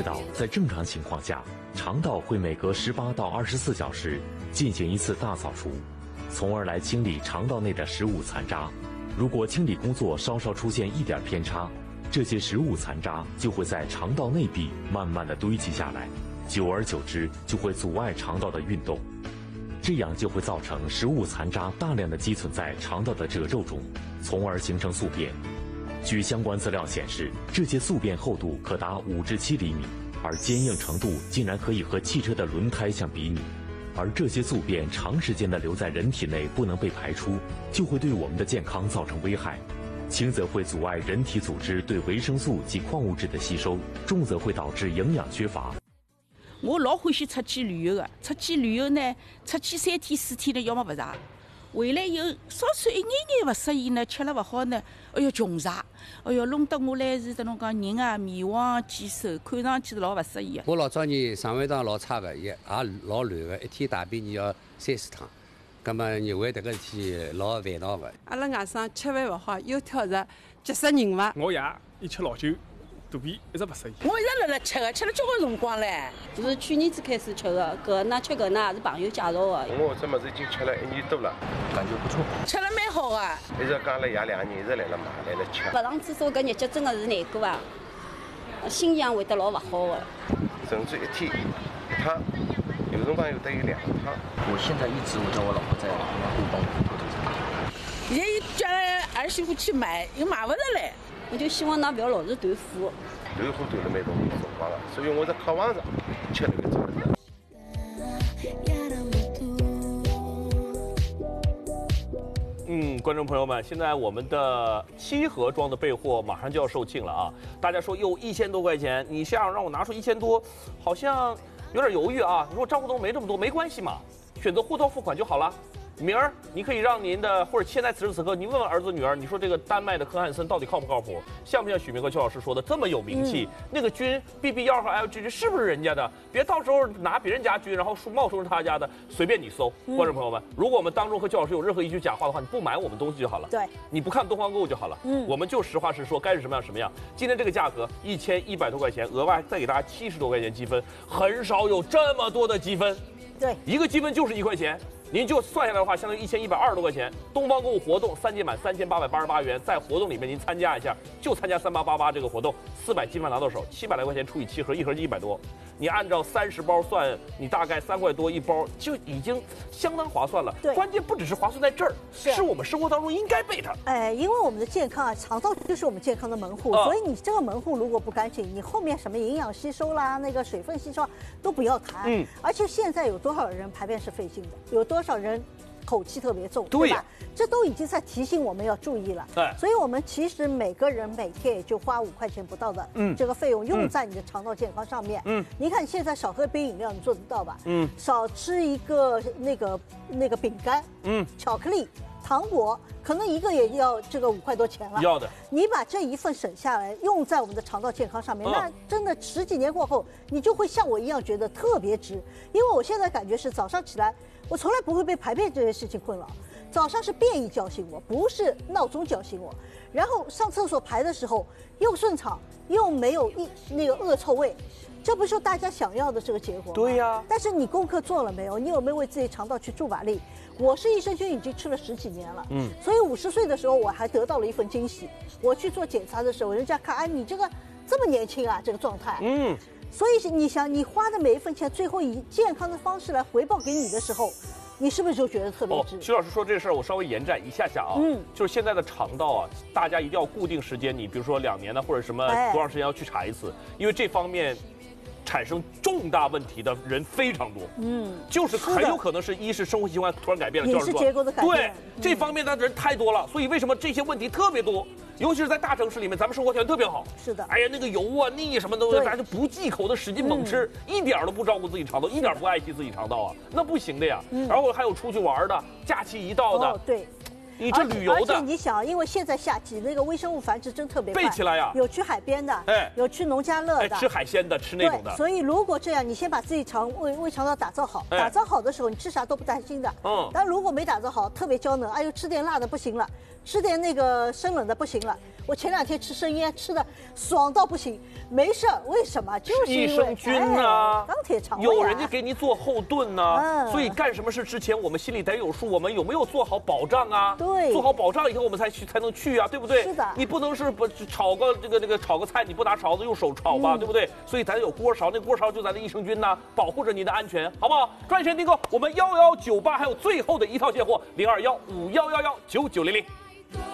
知道，在正常情况下，肠道会每隔18到24小时进行一次大扫除，从而来清理肠道内的食物残渣。如果清理工作稍稍出现一点偏差，这些食物残渣就会在肠道内壁慢慢的堆积下来，久而久之就会阻碍肠道的运动，这样就会造成食物残渣大量的积存在肠道的褶皱中，从而形成宿便。据相关资料显示，这些宿便厚度可达5至7厘米，而坚硬程度竟然可以和汽车的轮胎相比拟。而这些宿便长时间的留在人体内不能被排出，就会对我们的健康造成危害。轻则会阻碍人体组织对维生素及矿物质的吸收，重则会导致营养缺乏。 我老欢喜出去旅游的，出去旅游呢，出去3天4天呢，要么不查，回来以后稍稍一眼眼不适应呢，吃了不好呢，哎哟穷查，哎哟弄得我来是这种讲人啊面黄肌瘦，看上去是老不适宜的。 我老早年肠胃道老差的，也老乱的，一天大便你要30趟。咁么认为迭个事体老烦恼个。 阿拉外甥吃饭勿好，又挑食，急死人伐？ 我爷一吃老酒，肚皮一直不适意。 我一直辣辣吃的，吃了交关辰光唻。 就是去年子开始吃的，搿那吃搿那也是朋友介绍的。 我这么子已经吃了1年多了， 感觉不错， 吃了蛮好的。 一直讲了爷2年一直来了买来了吃。 勿上厕所搿日脚真的是难过啊，心情会得老勿好的。 甚至一天一趟。有辰光有得有2趟。 我现在一直我叫我老婆在后帮我偷偷查。 现在叫儿媳妇去买，又买不着来。 我就希望㑚不要老是断货。 断货断了蛮多辰光了，所以我是渴望着吃那个做的。 观众朋友们，现在我们的7盒装的备货马上就要售罄了啊！大家说哟，1000多块钱，你这样让我拿出1000多，好像有点犹豫啊。你说账户中没这么多，没关系嘛，选择货到付款就好了。明儿你可以让您的，或者现在此时此刻，您问问儿子女儿，你说这个丹麦的科汉森到底靠不靠谱？像不像许明和邱老师说的这么有名气？那个菌 BB1和 LG 是不是人家的？别到时候拿别人家菌，然后冒充他家的，随便你搜。观众朋友们，如果我们当中和邱老师有任何一句假话的话，你不买我们东西就好了。 对， 你不看东方购物就好了。我们就实话实说，该是什么样什么样。今天这个价格1100多块钱，额外再给大家70多块钱积分，很少有这么多的积分。 对， 一个积分就是1块钱。您就算下来的话，相当于1120多块钱。东方购物活动3届满3888元，在活动里面您参加一下，就参加3888这个活动，400积分拿到手，700来块钱除以7盒，一盒就100多。你按照30包算，你大概3块多一包，就已经相当划算了。 对， 关键不只是划算在这儿，是我们生活当中应该备它。 哎，因为我们的健康啊，肠道就是我们健康的门户，所以你这个门户如果不干净，你后面什么营养吸收啦，那个水分吸收都不要谈。而且现在有多少人排便是费劲的，有多少人口气特别重，对吧？这都已经在提醒我们要注意了。对，所以我们其实每个人每天也就花5块钱不到的这个费用用在你的肠道健康上面。你看现在少喝杯饮料，你做得到吧？少吃一个那个饼干，巧克力、糖果，可能一个也要这个5块多钱了。要的。你把这一份省下来，用在我们的肠道健康上面，那真的10几年过后，你就会像我一样觉得特别值。因为我现在感觉是早上起来，我从来不会被排便这件事情困扰。早上是便意叫醒我，不是闹钟叫醒我。然后上厕所排的时候又顺畅，又没有那个恶臭味。这不是大家想要的这个结果吗？对呀。但是你功课做了没有？你有没有为自己肠道去助把力？我是益生菌已经吃了10几年了，所以50岁的时候我还得到了一份惊喜。我去做检查的时候，人家看，哎，你这个这么年轻啊，这个状态，所以你想，你花的每一分钱，最后以健康的方式来回报给你的时候，你是不是就觉得特别值？徐老师说这事儿，我稍微延展一下啊，就是现在的肠道啊，大家一定要固定时间，你比如说2年呢，或者什么多长时间要去查一次，因为这方面产生重大问题的人非常多，就是很有可能是一是生活习惯突然改变了， 饮食结构的改变， 对，这方面的人太多了，所以为什么这些问题特别多？尤其是在大城市里面，咱们生活条件特别好， 是的， 哎呀，那个油啊、腻什么的，咱就不忌口的使劲猛吃，一点都不照顾自己肠道，一点不爱惜自己肠道啊，那不行的呀。然后还有出去玩的，假期一到的， 对。 你这旅游的， 而且你想，因为现在夏季那个微生物繁殖真特别快， 背起来呀， 有去海边的，有去农家乐的， 吃海鲜的，吃那种的。 所以如果这样，你先把自己胃肠道打造好，打造好的时候，你吃啥都不担心的。但如果没打造好，特别娇嫩，哎呦，吃点辣的不行了，吃点那个生冷的不行了。我前2天吃生腌，吃的爽到不行。没事，为什么？就是因为益生菌啊， 钢铁肠胃有人家给你做后盾呢，所以干什么事之前我们心里得有数，我们有没有做好保障啊？ 对， 做好保障以后我们才能去啊，对不对？ 是的， 你不能是不炒个炒个菜，你不拿勺子用手炒吧，对不对？所以咱有锅勺，那锅勺就咱的益生菌呢，保护着您的安全，好不好？抓紧时间订购我们1198还有最后的一套现货，0215111990。